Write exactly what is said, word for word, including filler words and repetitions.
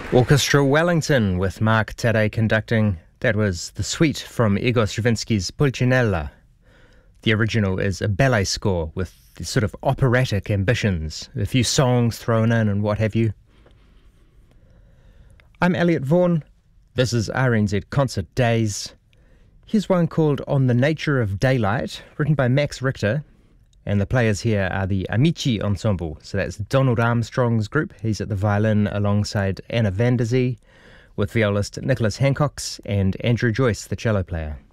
Orchestra Wellington with Mark Tadei conducting. That was the suite from Igor Stravinsky's Pulcinella. The original is a ballet score with sort of operatic ambitions, a few songs thrown in and what have you. I'm Elliot Vaughan. This is R N Z Concert Days. Here's one called On the Nature of Daylight, written by Max Richter. And the players here are the Amici Ensemble. So that's Donald Armstrong's group. He's at the violin alongside Anna van der Zee, with violist Nicholas Hancox and Andrew Joyce, the cello player.